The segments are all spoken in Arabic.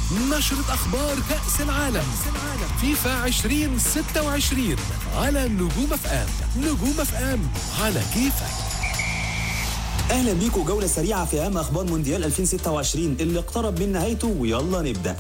نشرة أخبار كأس العالم فيفا 2026 على نجوم اف ام. نجوم اف ام على كيفك. اهلا بيكم جولة سريعة في اهم اخبار مونديال 2026 اللي اقترب من نهايته، ويلا نبدأ.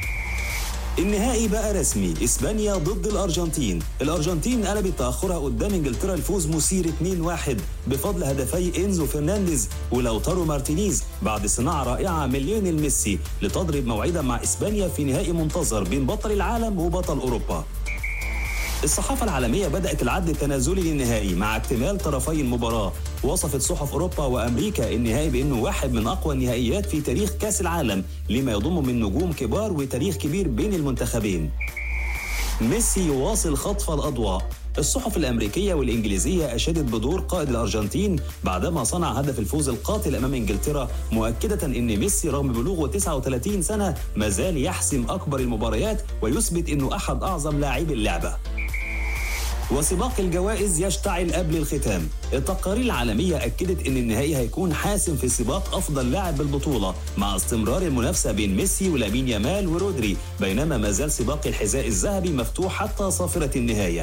النهائي بقى رسمي، اسبانيا ضد الارجنتين قلبت تاخرها قدام انجلترا الفوز مثير 2-1 بفضل هدفي انزو فرنانديز ولوتارو مارتينيز بعد صناعه رائعه من ليونيل ميسي لتضرب موعدا مع اسبانيا في نهائي منتظر بين بطل العالم وبطل اوروبا. الصحافة العالمية بدأت العد التنازلي للنهائي مع اكتمال طرفي المباراة. وصفت صحف أوروبا وأمريكا النهائي بأنه واحد من أقوى النهائيات في تاريخ كأس العالم لما يضم من نجوم كبار وتاريخ كبير بين المنتخبين. ميسي يواصل خطف الأضواء. الصحف الأمريكية والإنجليزية أشادت بدور قائد الأرجنتين بعدما صنع هدف الفوز القاتل أمام إنجلترا، مؤكدة أن ميسي رغم بلوغه 39 سنة ما زال يحسم أكبر المباريات ويثبت أنه أحد أعظم لاعبي اللعبة. وسباق الجوائز يشتعل قبل الختام. التقارير العالمية أكدت أن النهائي هيكون حاسم في سباق أفضل لاعب بالبطولة مع استمرار المنافسة بين ميسي ولامين يامال ورودري، بينما ما زال سباق الحذاء الذهبي مفتوح حتى صافرة النهاية.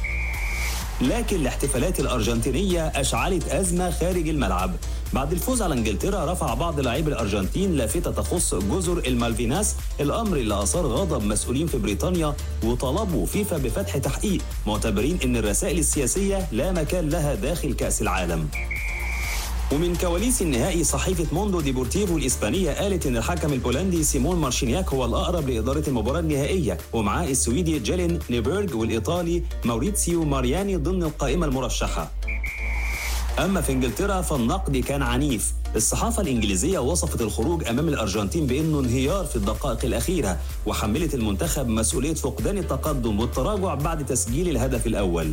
لكن الاحتفالات الأرجنتينية أشعلت أزمة خارج الملعب. بعد الفوز على انجلترا رفع بعض لاعبي الأرجنتين لافتة تخص جزر المالفيناس، الأمر اللي أثار غضب مسؤولين في بريطانيا وطلبوا فيفا بفتح تحقيق، معتبرين أن الرسائل السياسية لا مكان لها داخل كأس العالم. ومن كواليس النهائي صحيفة موندو ديبورتيفو الإسبانية قالت إن الحكم البولندي سيمون مارشينياك هو الأقرب لإدارة المباراة النهائية، ومعاه السويدي جيلين نيبرغ والإيطالي موريتسيو مارياني ضمن القائمة المرشحة. أما في إنجلترا فالنقد كان عنيف. الصحافة الإنجليزية وصفت الخروج أمام الأرجنتين بأنه انهيار في الدقائق الأخيرة، وحملت المنتخب مسؤولية فقدان التقدم والتراجع بعد تسجيل الهدف الأول.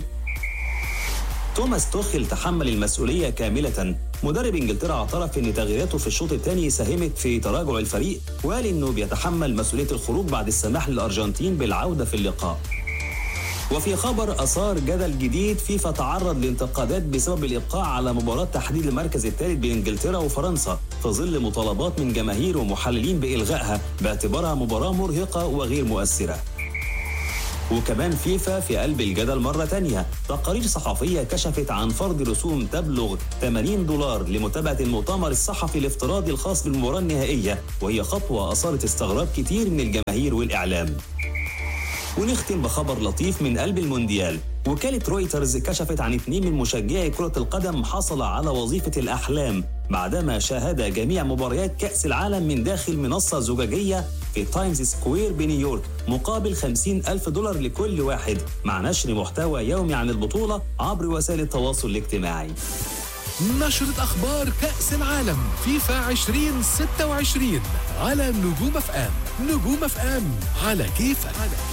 توماس توخيل تحمل المسؤولية كاملة. مدرب انجلترا اعترف ان تغييراته في الشوط الثاني ساهمت في تراجع الفريق، وقال انه بيتحمل مسؤولية الخروج بعد السماح للأرجنتين بالعودة في اللقاء. وفي خبر أثار جدل جديد، فيفا تعرض لانتقادات بسبب الإبقاء على مباراة تحديد المركز الثالث بين انجلترا وفرنسا في ظل مطالبات من جماهير ومحللين بإلغائها باعتبارها مباراة مرهقة وغير مؤثرة. وكمان فيفا في قلب الجدل مرة تانية. تقارير صحفية كشفت عن فرض رسوم تبلغ $80 لمتابعة المؤتمر الصحفي الافتراضي الخاص بالمباراة النهائية، وهي خطوة أثارت استغراب كتير من الجماهير والإعلام. ونختم بخبر لطيف من قلب المونديال. وكالة رويترز كشفت عن 2 من مشجعي كرة القدم حصل على وظيفة الأحلام بعدما شاهد جميع مباريات كأس العالم من داخل منصة زجاجية في تايمز سكوير بنيويورك مقابل $50,000 لكل واحد، مع نشر محتوى يومي عن البطولة عبر وسائل التواصل الاجتماعي. نشرة أخبار كأس العالم فيفا 2026 على نجوم اف ام. نجوم اف ام على كيفك.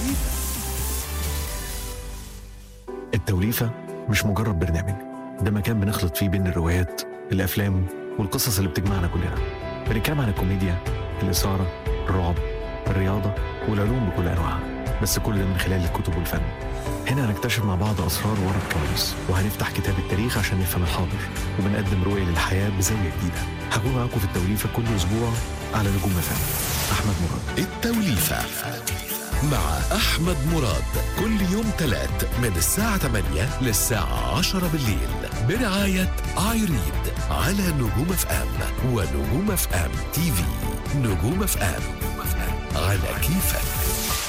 التوليفة مش مجرد برنامج، ده مكان بنخلط فيه بين الروايات، الأفلام والقصص اللي بتجمعنا كلنا. بنتكلم عن الكوميديا، الإثارة، الرعب، الرياضة والعلوم بكل أنواعها، بس كل ده من خلال الكتب والفن. هنا هنكتشف مع بعض أسرار ورا الكواليس، وهنفتح كتاب التاريخ عشان نفهم الحاضر، وبنقدم رؤية للحياة بزاوية جديدة. هكون معاكم في التوليفة كل أسبوع على نجوم اف ام. أحمد مراد. التوليفة مع أحمد مراد كل يوم 3 من الساعة 8 للساعة 10 بالليل برعاية آيريد على نجوم اف ام ونجوم اف ام تي في. نجوم اف ام على كيفك.